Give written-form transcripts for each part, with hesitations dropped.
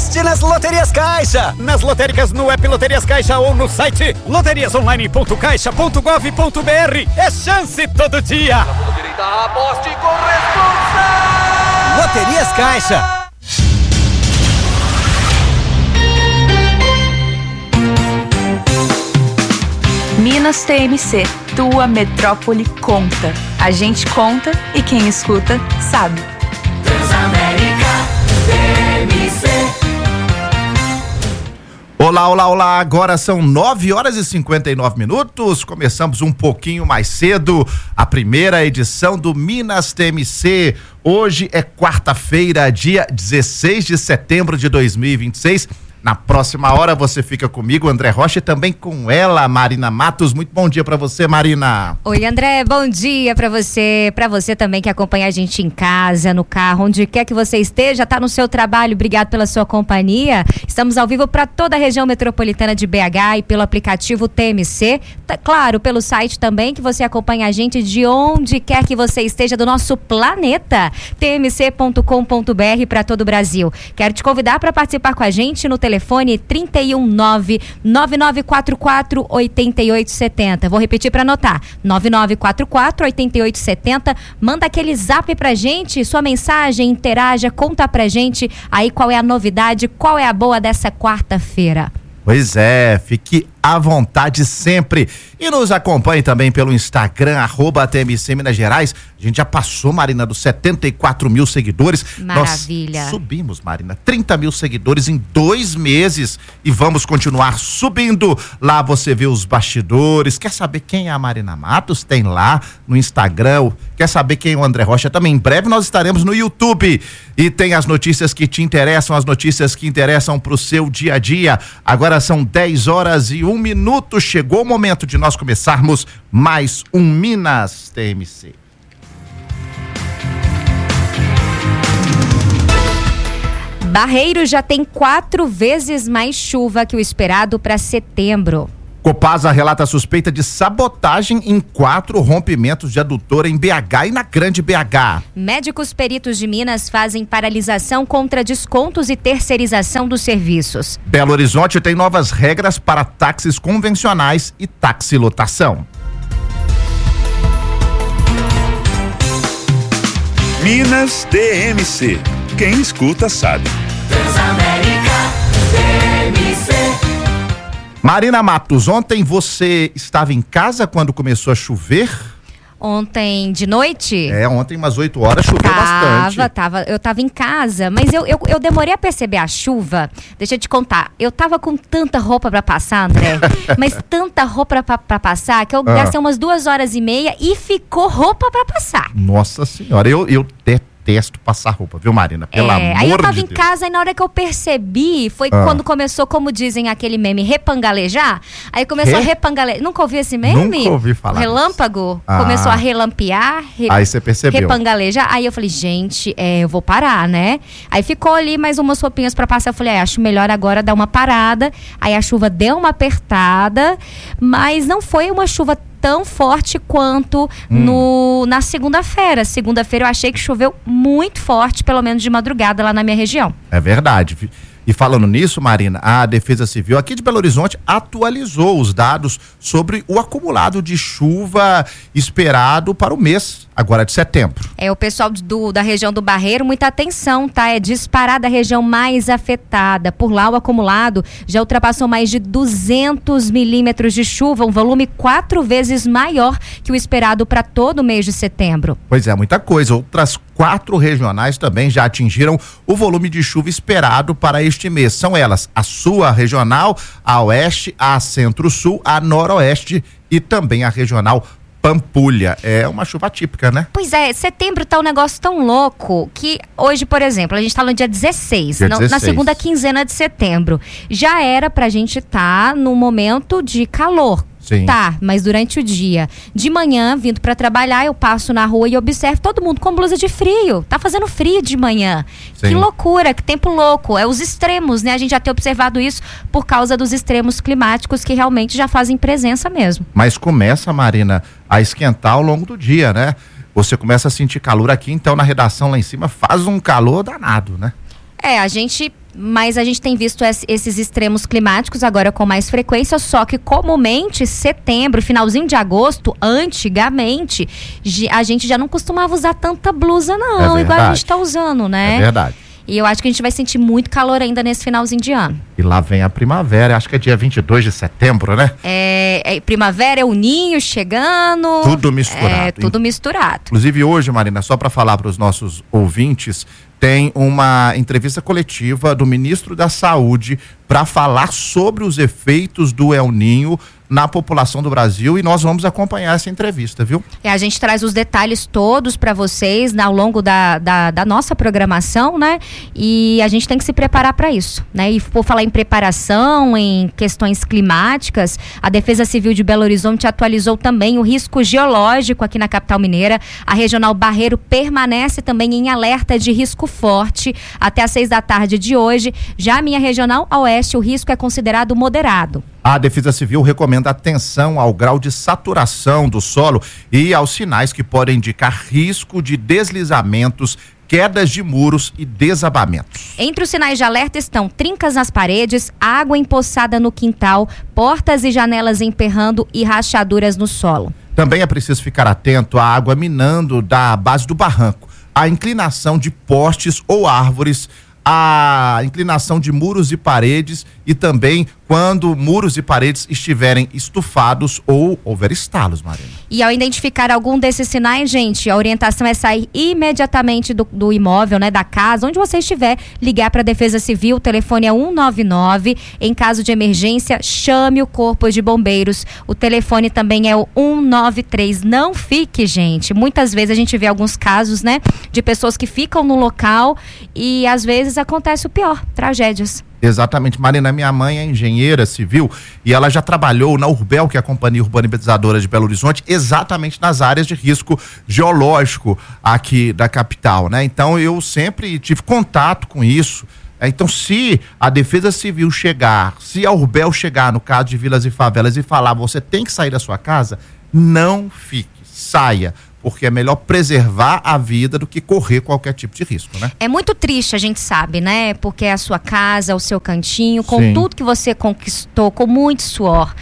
aposte nas Loterias Caixa. Nas lotéricas no app Loterias Caixa ou no site loteriasonline.caixa.gov.br. É chance todo dia. Aposte com responsa. Loterias Caixa. Minas TMC, tua metrópole conta. A gente conta e quem escuta sabe. Transamérica TMC. Olá, olá, olá, agora são 9h59, começamos um pouquinho mais cedo a primeira edição do Minas TMC. Hoje é quarta-feira, dia 16 de setembro de 2026. Na próxima hora você fica comigo, André Rocha, e também com ela, Marina Matos. Muito bom dia pra você, Marina. Oi, André, bom dia pra você também que acompanha a gente em casa, no carro, onde quer que você esteja, tá no seu trabalho, obrigado pela sua companhia. Estamos ao vivo para toda a região metropolitana de BH e pelo aplicativo TMC, claro, pelo site também, que você acompanha a gente de onde quer que você esteja do nosso planeta, tmc.com.br para todo o Brasil. Quero te convidar para participar com a gente no telefone 319-9944-8870. Vou repetir para anotar, 9944-8870. Manda aquele zap pra gente, sua mensagem, interaja, conta pra gente aí qual é a novidade, qual é a boa dessa quarta-feira. Pois é, fique à vontade sempre. E nos acompanhe também pelo Instagram, @TMC Minas Gerais. A gente já passou, Marina, dos 74 mil seguidores. Maravilha. Nós subimos, Marina, 30 mil seguidores em 2 meses e vamos continuar subindo. Lá você vê os bastidores. Quer saber quem é a Marina Matos? Tem lá no Instagram. Quer saber quem é o André Rocha? Também em breve nós estaremos no YouTube. E tem as notícias que te interessam, as notícias que interessam pro seu dia a dia. Agora são 10h01. Chegou o momento de nós começarmos mais um Minas TMC. Barreiro já tem 4 vezes mais chuva que o esperado para setembro. Copasa relata suspeita de sabotagem em 4 rompimentos de adutora em BH e na Grande BH. Médicos peritos de Minas fazem paralisação contra descontos e terceirização dos serviços. Belo Horizonte tem novas regras para táxis convencionais e taxilotação. Minas TMC. Quem escuta sabe. Transamérica TMC. Marina Matos, ontem você estava em casa quando começou a chover? Ontem de noite? Ontem umas 8 horas choveu bastante. Eu tava em casa, mas eu demorei a perceber a chuva. Deixa eu te contar, eu tava com tanta roupa pra passar, André, mas tanta roupa pra passar, que eu gastei umas 2h30 e ficou roupa pra passar. Nossa senhora, eu detesto passar roupa, viu, Marina? Pelo amor de Deus. Aí eu tava em casa e na hora que eu percebi, foi quando começou, como dizem aquele meme, repangalejar. Aí começou a repangalejar. Nunca ouviu esse meme? Nunca ouvi falar. Relâmpago. Começou a relampear. Aí você percebeu. Repangalejar. Aí eu falei, gente, eu vou parar, né? Aí ficou ali mais umas roupinhas pra passar. Eu falei, acho melhor agora dar uma parada. Aí a chuva deu uma apertada, mas não foi uma chuva tão forte quanto na segunda-feira. Segunda-feira eu achei que choveu muito forte, pelo menos de madrugada lá na minha região. É verdade. E falando nisso, Marina, a Defesa Civil aqui de Belo Horizonte atualizou os dados sobre o acumulado de chuva esperado para o mês agora de setembro. O pessoal da região do Barreiro, muita atenção, tá? É disparada a região mais afetada. Por lá, o acumulado já ultrapassou mais de 200 milímetros de chuva, um volume 4 vezes maior que o esperado para todo o mês de setembro. Pois é, muita coisa. Outras 4 regionais também já atingiram o volume de chuva esperado para este mês. São elas a sua regional, a oeste, a centro-sul, a noroeste e também a regional Pampulha. É uma chuva típica, né? Pois é, setembro tá um negócio tão louco que hoje, por exemplo, a gente tá no dia 16, na segunda quinzena de setembro. Já era pra gente estar no momento de calor. Sim. Tá, mas durante o dia, de manhã, vindo pra trabalhar, eu passo na rua e observo todo mundo com blusa de frio. Tá fazendo frio de manhã. Sim. Que loucura, que tempo louco. É os extremos, né? A gente já tem observado isso por causa dos extremos climáticos que realmente já fazem presença mesmo. Mas começa, Marina, a esquentar ao longo do dia, né? Você começa a sentir calor aqui, então na redação lá em cima faz um calor danado, né? A gente Mas a gente tem visto esses extremos climáticos agora com mais frequência, só que comumente setembro, finalzinho de agosto, antigamente, a gente já não costumava usar tanta blusa não, igual a gente tá usando, né? É verdade. E eu acho que a gente vai sentir muito calor ainda nesse finalzinho de ano. E lá vem a primavera, acho que é dia 22 de setembro, né? Primavera, é o ninho chegando. Tudo misturado. Tudo misturado. Inclusive hoje, Marina, só para falar para os nossos ouvintes, tem uma entrevista coletiva do ministro da Saúde para falar sobre os efeitos do El Ninho na população do Brasil, e nós vamos acompanhar essa entrevista, viu? A gente traz os detalhes todos para vocês ao longo da nossa programação, né? E a gente tem que se preparar para isso, né? E por falar em preparação, em questões climáticas, a Defesa Civil de Belo Horizonte atualizou também o risco geológico aqui na capital mineira. A Regional Barreiro permanece também em alerta de risco forte até às 6h de hoje. Já a minha Regional a Oeste, o risco é considerado moderado. A Defesa Civil recomenda atenção ao grau de saturação do solo e aos sinais que podem indicar risco de deslizamentos, quedas de muros e desabamentos. Entre os sinais de alerta estão trincas nas paredes, água empoçada no quintal, portas e janelas emperrando e rachaduras no solo. Também é preciso ficar atento à água minando da base do barranco, à inclinação de postes ou árvores, a inclinação de muros e paredes, e também quando muros e paredes estiverem estufados ou houver estalos, Marina. E ao identificar algum desses sinais, gente, a orientação é sair imediatamente do imóvel, né, da casa, onde você estiver, ligar para a Defesa Civil, o telefone é 199, em caso de emergência, chame o Corpo de Bombeiros, o telefone também é o 193, não fique, gente, muitas vezes a gente vê alguns casos, né, de pessoas que ficam no local e às vezes acontece o pior, tragédias. Exatamente, Marina, minha mãe é engenheira civil e ela já trabalhou na Urbel, que é a Companhia Urbanizadora de Belo Horizonte, exatamente nas áreas de risco geológico aqui da capital, né? Então eu sempre tive contato com isso. Então, se a Defesa Civil chegar, se a Urbel chegar no caso de vilas e favelas e falar, você tem que sair da sua casa, não fique, saia. Porque é melhor preservar a vida do que correr qualquer tipo de risco, né? É muito triste, a gente sabe, né? Porque é a sua casa, o seu cantinho, com Sim. tudo que você conquistou, com muito suor.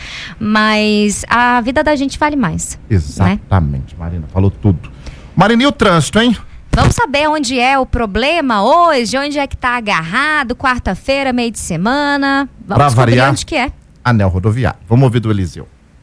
Mas a vida da gente vale mais. Exatamente, né? Marina, falou tudo. Marina, e o trânsito, hein? Vamos saber onde é o problema hoje, onde é que tá agarrado, quarta-feira, meio de semana. Vamos descobrir variar, onde que é. Anel rodoviário. Vamos ouvir do Eliseu.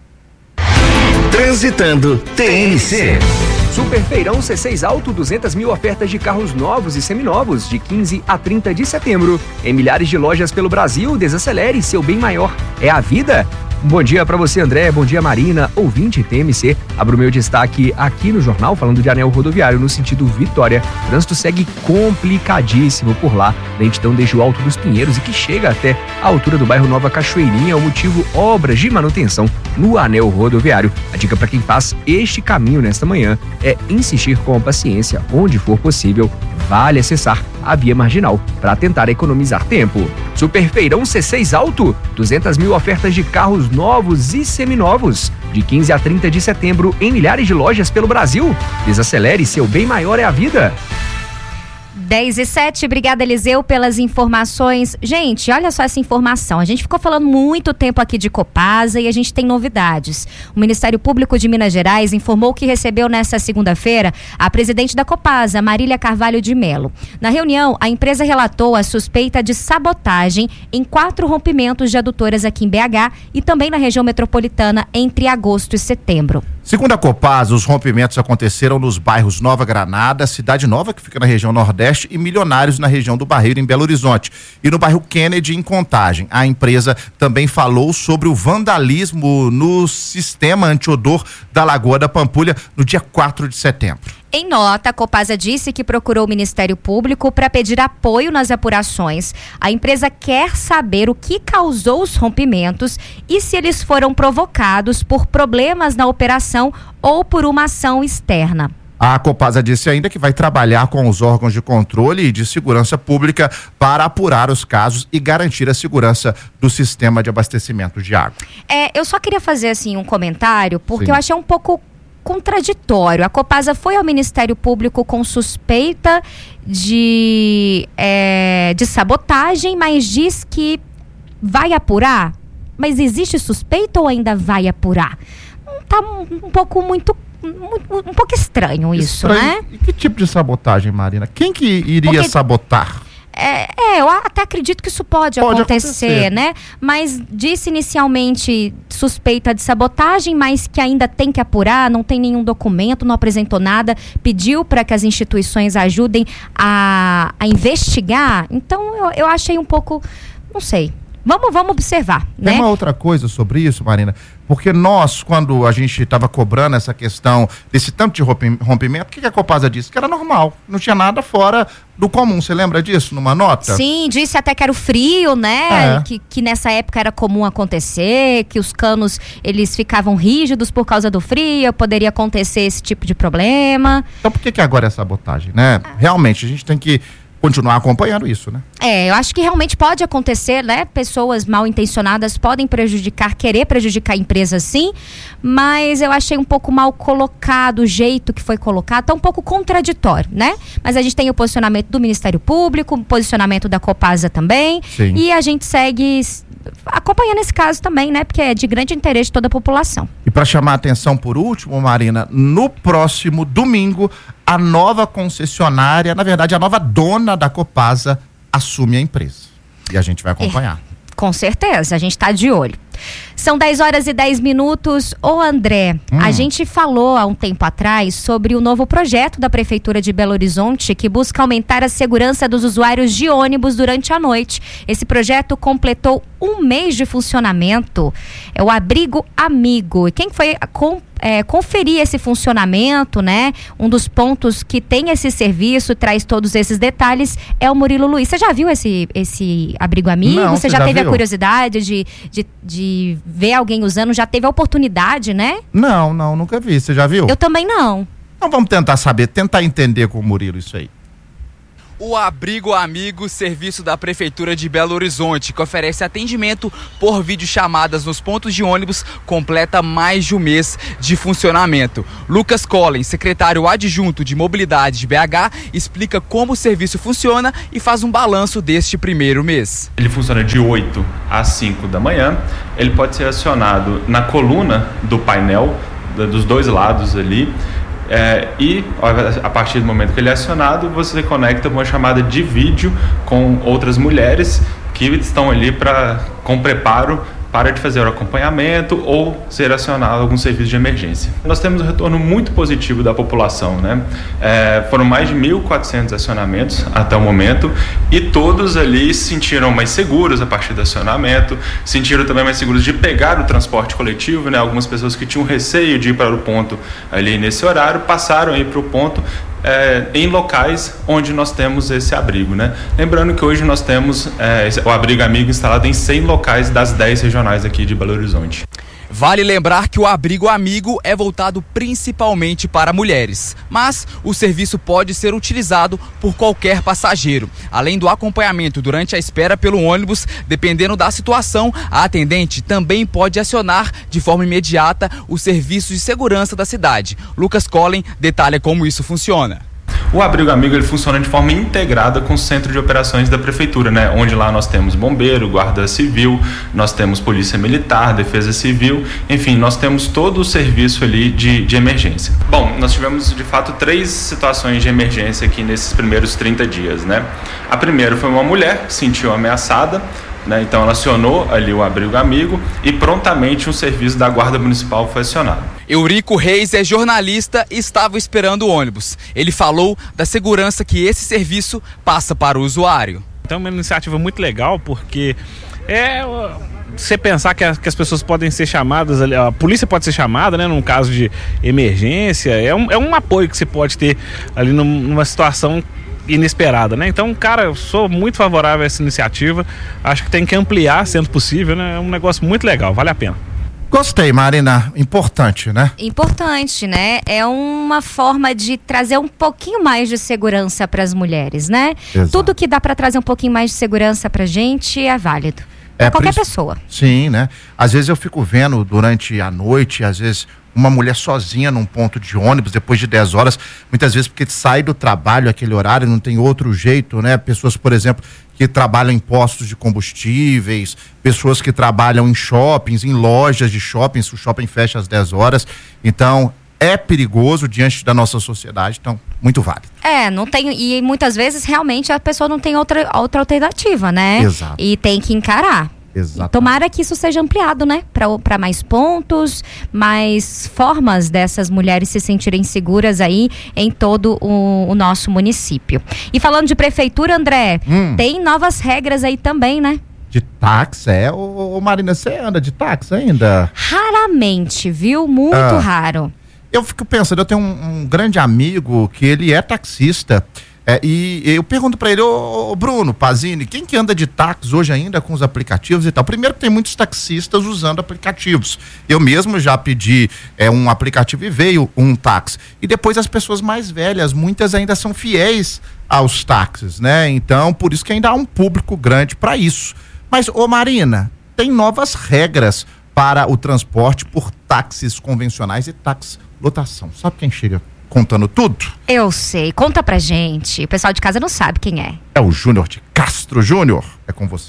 Transitando TNC. Super Feirão C6 Alto, 200 mil ofertas de carros novos e seminovos, de 15 a 30 de setembro. Em milhares de lojas pelo Brasil, desacelere, seu bem maior é a vida. Bom dia para você, André. Bom dia, Marina, ouvinte TMC. Abro meu destaque aqui no jornal, falando de anel rodoviário no sentido Vitória. O trânsito segue complicadíssimo por lá, lentidão desde o Alto dos Pinheiros e que chega até a altura do bairro Nova Cachoeirinha, o motivo obras de manutenção no anel rodoviário. A dica para quem faz este caminho nesta manhã é insistir com paciência, onde for possível, vale acessar a via marginal para tentar economizar tempo. Super Feirão C6 Alto, 200 mil ofertas de carros novos e seminovos, de 15 a 30 de setembro em milhares de lojas pelo Brasil. Desacelere, seu bem maior é a vida. 10h07, obrigada, Eliseu, pelas informações. Gente, olha só essa informação. A gente ficou falando muito tempo aqui de Copasa e a gente tem novidades. O Ministério Público de Minas Gerais informou que recebeu nesta segunda-feira a presidente da Copasa, Marília Carvalho de Melo. Na reunião, a empresa relatou a suspeita de sabotagem em 4 rompimentos de adutoras aqui em BH e também na região metropolitana entre agosto e setembro. Segundo a Copasa, os rompimentos aconteceram nos bairros Nova Granada, Cidade Nova, que fica na região Nordeste, e Milionários, na região do Barreiro, em Belo Horizonte, e no bairro Kennedy, em Contagem. A empresa também falou sobre o vandalismo no sistema antiodor da Lagoa da Pampulha no dia 4 de setembro. Em nota, a Copasa disse que procurou o Ministério Público para pedir apoio nas apurações. A empresa quer saber o que causou os rompimentos e se eles foram provocados por problemas na operação ou por uma ação externa. A Copasa disse ainda que vai trabalhar com os órgãos de controle e de segurança pública para apurar os casos e garantir a segurança do sistema de abastecimento de água. Eu só queria fazer assim um comentário, porque Sim. eu achei um pouco contraditório. A Copasa foi ao Ministério Público com suspeita de sabotagem, mas diz que vai apurar. Mas existe suspeita ou ainda vai apurar? Tá um pouco estranho isso, né? E que tipo de sabotagem, Marina? Quem que iria sabotar? Eu até acredito que isso pode acontecer, né? Mas disse inicialmente suspeita de sabotagem, mas que ainda tem que apurar, não tem nenhum documento, não apresentou nada, pediu para que as instituições ajudem a investigar. Então eu achei um pouco, não sei. Vamos observar, né? Tem uma outra coisa sobre isso, Marina, porque nós, quando a gente estava cobrando essa questão desse tanto de rompimento, o que a Copasa disse? Que era normal, não tinha nada fora do comum. Você lembra disso numa nota? Sim, disse até que era o frio, né? Que nessa época era comum acontecer, que os canos, eles ficavam rígidos por causa do frio, poderia acontecer esse tipo de problema. Então por que agora é sabotagem, né? Realmente, a gente tem que continuar acompanhando isso, né? Eu acho que realmente pode acontecer, né? Pessoas mal intencionadas podem querer prejudicar a empresa, sim, mas eu achei um pouco mal colocado o jeito que foi colocado, tá um pouco contraditório, né? Mas a gente tem o posicionamento do Ministério Público, o posicionamento da Copasa também, sim. E a gente segue acompanhando esse caso também, né? Porque é de grande interesse de toda a população. E para chamar a atenção por último, Marina, no próximo domingo, a nova concessionária, na verdade, a nova dona da Copasa assume a empresa. E a gente vai acompanhar. Com certeza, a gente está de olho. São 10h10. Ô André, a gente falou há um tempo atrás sobre o novo projeto da Prefeitura de Belo Horizonte que busca aumentar a segurança dos usuários de ônibus durante a noite. Esse projeto completou 1 mês de funcionamento. É o Abrigo Amigo. E quem foi conferir esse funcionamento, né? Um dos pontos que tem esse serviço, traz todos esses detalhes, é o Murilo Luiz. Você já viu esse Abrigo Amigo? Não, você já teve a curiosidade de ver alguém usando? Já teve a oportunidade, né? Não, nunca vi. Você já viu? Eu também não. Então vamos tentar entender com o Murilo isso aí. O Abrigo Amigo, serviço da Prefeitura de Belo Horizonte, que oferece atendimento por videochamadas nos pontos de ônibus, completa mais de 1 mês de funcionamento. Lucas Collins, secretário adjunto de Mobilidade de BH, explica como o serviço funciona e faz um balanço deste primeiro mês. Ele funciona de 8 às 5 da manhã, ele pode ser acionado na coluna do painel, dos dois lados ali, e a partir do momento que ele é acionado, você conecta uma chamada de vídeo com outras mulheres que estão ali com preparo para de fazer o acompanhamento ou ser acionado algum serviço de emergência. Nós temos um retorno muito positivo da população, né? Foram mais de 1.400 acionamentos até o momento e todos ali se sentiram mais seguros a partir do acionamento, sentiram também mais seguros de pegar o transporte coletivo, né? Algumas pessoas que tinham receio de ir para o ponto ali nesse horário passaram a ir para o ponto em locais onde nós temos esse abrigo, né? Lembrando que hoje nós temos o Abrigo Amigo instalado em 100 locais das 10 regionais aqui de Belo Horizonte. Vale lembrar que o Abrigo Amigo é voltado principalmente para mulheres, mas o serviço pode ser utilizado por qualquer passageiro. Além do acompanhamento durante a espera pelo ônibus, dependendo da situação, a atendente também pode acionar de forma imediata os serviços de segurança da cidade. Lucas Collin detalha como isso funciona. O Abrigo Amigo ele funciona de forma integrada com o centro de operações da prefeitura, né? Onde lá nós temos bombeiro, guarda civil, nós temos polícia militar, defesa civil, enfim, nós temos todo o serviço ali de emergência. Bom, nós tivemos de fato 3 situações de emergência aqui nesses primeiros 30 dias, né? A primeira foi uma mulher que se sentiu ameaçada, né? Então ela acionou ali o Abrigo Amigo e prontamente um serviço da Guarda Municipal foi acionado. Eurico Reis é jornalista e estava esperando o ônibus. Ele falou da segurança que esse serviço passa para o usuário. Então é uma iniciativa muito legal porque você pensar que as pessoas podem ser chamadas, a polícia pode ser chamada, né, num caso de emergência, é um apoio que você pode ter ali numa situação inesperada, né? Então, cara, eu sou muito favorável a essa iniciativa, acho que tem que ampliar, sendo possível, né? É um negócio muito legal, vale a pena. Gostei, Marina. Importante, né? Importante, né? É uma forma de trazer um pouquinho mais de segurança para as mulheres, né? Exato. Tudo que dá para trazer um pouquinho mais de segurança pra gente é válido. Pra qualquer pessoa. Sim, né? Às vezes eu fico vendo durante a noite, às vezes uma mulher sozinha num ponto de ônibus depois de 10 horas, muitas vezes porque sai do trabalho aquele horário, não tem outro jeito, né? Pessoas, por exemplo, que trabalham em postos de combustíveis, pessoas que trabalham em shoppings, em lojas de shoppings, o shopping fecha às 10 horas, então é perigoso diante da nossa sociedade, então muito válido. Não tem, e muitas vezes realmente a pessoa não tem outra alternativa, né? Exato. E tem que encarar. Exato. Tomara que isso seja ampliado, né? Para mais pontos, mais formas dessas mulheres se sentirem seguras aí em todo o nosso município. E falando de prefeitura, André, tem novas regras aí também, né? De táxi, ô Marina, você anda de táxi ainda? Raramente, viu? Muito raro. Eu fico pensando, eu tenho um grande amigo que ele é taxista. E eu pergunto pra ele, ô Bruno Pazini, quem que anda de táxi hoje ainda com os aplicativos e tal? Primeiro que tem muitos taxistas usando aplicativos. Eu mesmo já pedi um aplicativo e veio um táxi. E depois as pessoas mais velhas, muitas ainda são fiéis aos táxis, né? Então, por isso que ainda há um público grande para isso. Mas, ô Marina, tem novas regras para o transporte por táxis convencionais e táxi lotação. Sabe quem chega contando tudo? Eu sei, conta pra gente. O pessoal de casa não sabe quem é. É o Júnior de Castro. Júnior, é com você.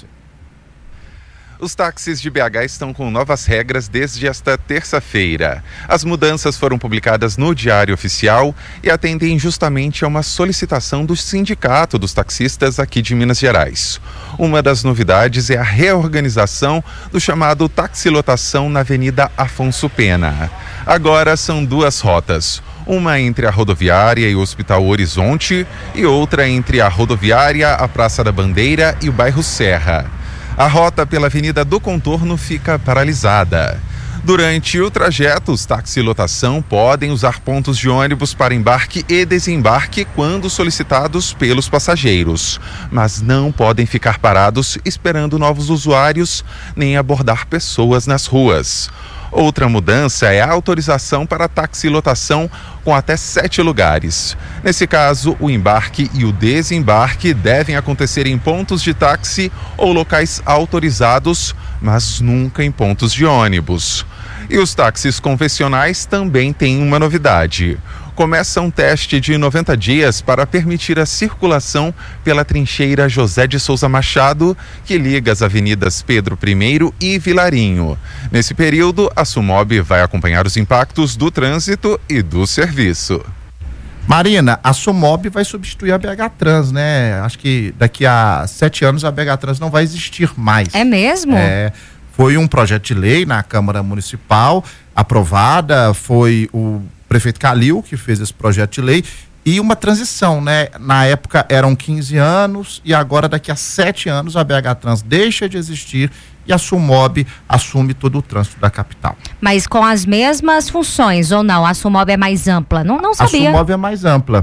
Os táxis de BH estão com novas regras desde esta terça-feira. As mudanças foram publicadas no Diário Oficial e atendem justamente a uma solicitação do Sindicato dos Taxistas aqui de Minas Gerais. Uma das novidades é a reorganização do chamado taxilotação na Avenida Afonso Pena. Agora são duas rotas. Uma entre a rodoviária e o Hospital Horizonte e outra entre a rodoviária, a Praça da Bandeira e o bairro Serra. A rota pela Avenida do Contorno fica paralisada. Durante o trajeto, os taxilotação podem usar pontos de ônibus para embarque e desembarque quando solicitados pelos passageiros, mas não podem ficar parados esperando novos usuários nem abordar pessoas nas ruas. Outra mudança é a autorização para taxilotação com até 7 lugares. Nesse caso, o embarque e o desembarque devem acontecer em pontos de táxi ou locais autorizados, mas nunca em pontos de ônibus. E os táxis convencionais também têm uma novidade. Começa um teste de 90 dias para permitir a circulação pela trincheira José de Souza Machado, que liga as avenidas Pedro I e Vilarinho. Nesse período, a Sumob vai acompanhar os impactos do trânsito e do serviço. Marina, a Sumob vai substituir a BH Trans, né? Acho que daqui a 7 anos a BH Trans não vai existir mais. É mesmo? Foi um projeto de lei na Câmara Municipal, aprovada, foi o prefeito Calil que fez esse projeto de lei e uma transição, né? Na época eram 15 anos e agora daqui a 7 anos a BH Trans deixa de existir e a Sumob assume todo o trânsito da capital. Mas com as mesmas funções ou não? A Sumob é mais ampla? Não sabia. A Sumob é mais ampla.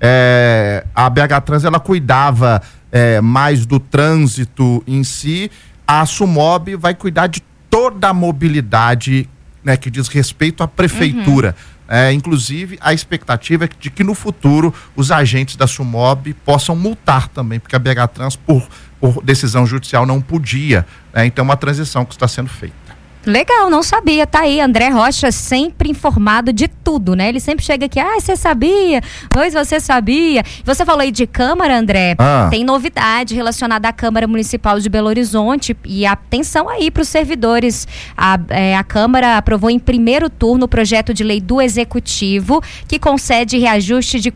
A BH Trans ela cuidava mais do trânsito em si, a Sumob vai cuidar de toda a mobilidade, né, que diz respeito à prefeitura. Inclusive, a expectativa é de que no futuro os agentes da Sumob possam multar também, porque a BH Trans, por decisão judicial, não podia. Então, uma transição que está sendo feita. Legal, não sabia. Tá aí, André Rocha sempre informado de tudo, né? Ele sempre chega aqui, você sabia? Pois você sabia? Você falou aí de Câmara, André. Tem novidade relacionada à Câmara Municipal de Belo Horizonte e atenção aí para os servidores. A Câmara aprovou em primeiro turno o projeto de lei do Executivo que concede reajuste de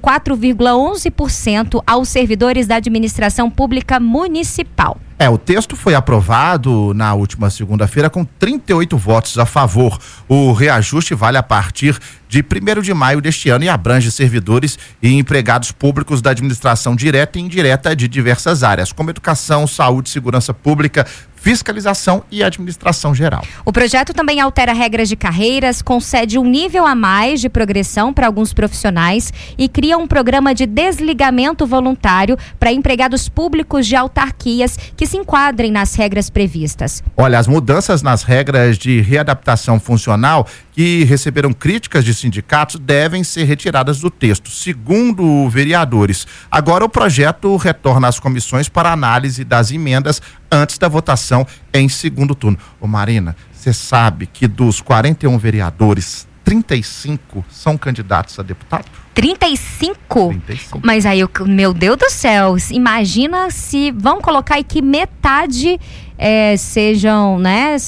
4,11% aos servidores da administração pública municipal. O texto foi aprovado na última segunda-feira com 38 votos a favor. O reajuste vale a partir de 1º de maio deste ano e abrange servidores e empregados públicos da administração direta e indireta de diversas áreas, como educação, saúde, segurança pública, fiscalização e administração geral. O projeto também altera regras de carreiras, concede um nível a mais de progressão para alguns profissionais e cria um programa de desligamento voluntário para empregados públicos de autarquias que se enquadrem nas regras previstas. Olha, as mudanças nas regras de readaptação funcional que receberam críticas de sindicatos devem ser retiradas do texto, segundo vereadores. Agora o projeto retorna às comissões para análise das emendas antes da votação em segundo turno. Marina, você sabe que dos 41 vereadores, 35 são candidatos a deputado. 35? 35. Mas aí, meu Deus do céu, imagina se vão colocar aí que metade sejam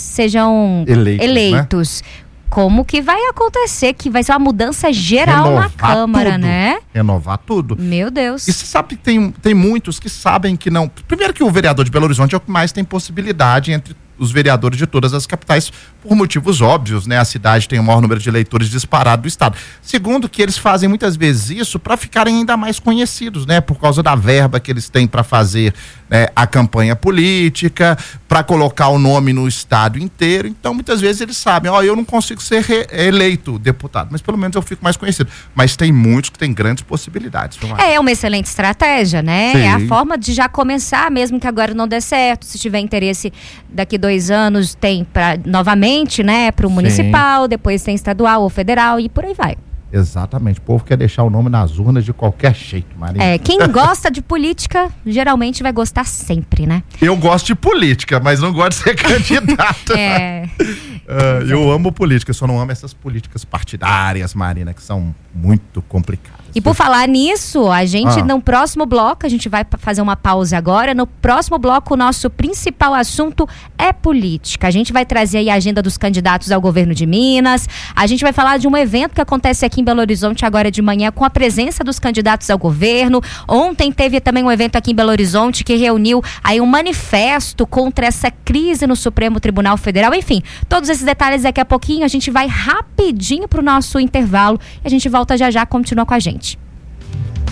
eleitos. Né? Como que vai acontecer? Que vai ser uma mudança geral na Câmara, tudo, né? Renovar tudo. Meu Deus. E você sabe que tem muitos que sabem que não... Primeiro que o vereador de Belo Horizonte é o que mais tem possibilidade entre os vereadores de todas as capitais, por motivos óbvios, né? A cidade tem o maior número de eleitores disparado do estado. Segundo, que eles fazem muitas vezes isso para ficarem ainda mais conhecidos, né? Por causa da verba que eles têm para fazer, né, a campanha política, para colocar o nome no estado inteiro. Então, muitas vezes eles sabem, eu não consigo ser eleito deputado, mas pelo menos eu fico mais conhecido. Mas tem muitos que têm grandes possibilidades. É uma excelente estratégia, né? Sim. É a forma de já começar, mesmo que agora não dê certo. Se tiver interesse, daqui 2 anos tem novamente, né, para o municipal, depois tem estadual ou federal e por aí vai. Exatamente, o povo quer deixar o nome nas urnas de qualquer jeito, Maria. Quem gosta de política, geralmente vai gostar sempre, né? Eu gosto de política, mas não gosto de ser candidato. Eu amo política, só não amo essas políticas partidárias, Marina, que são muito complicadas. E por falar nisso, a gente no próximo bloco, a gente vai fazer uma pausa agora. No próximo bloco, o nosso principal assunto é política. A gente vai trazer aí a agenda dos candidatos ao governo de Minas. A gente vai falar de um evento que acontece aqui em Belo Horizonte agora de manhã com a presença dos candidatos ao governo. Ontem teve também um evento aqui em Belo Horizonte que reuniu aí um manifesto contra essa crise no Supremo Tribunal Federal. Enfim, todos esses detalhes daqui a pouquinho. A gente vai rapidinho pro nosso intervalo e a gente volta já, continua com a gente.